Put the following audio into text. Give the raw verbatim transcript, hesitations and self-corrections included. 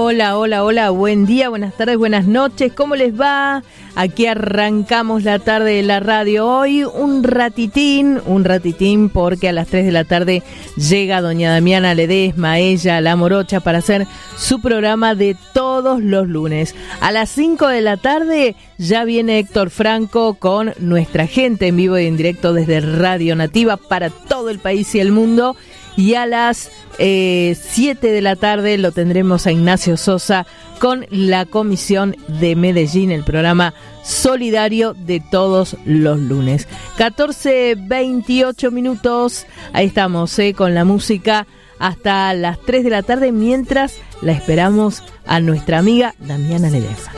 Hola, hola, hola, buen día, buenas tardes, buenas noches, ¿cómo les va? Aquí arrancamos la tarde de la radio hoy, un ratitín, un ratitín porque a las tres de la tarde llega doña Damiana Ledesma, ella, la morocha, para hacer su programa de todos los lunes. A las cinco de la tarde ya viene Héctor Franco con nuestra gente en vivo y en directo desde Radio Nativa para todo el país y el mundo. Y a las eh, siete de la tarde lo tendremos a Ignacio Sosa con la Comisión de Medellín, el programa solidario de todos los lunes. catorce veintiocho minutos, ahí estamos eh, con la música hasta las tres de la tarde, mientras la esperamos a nuestra amiga Damiana Ledesma.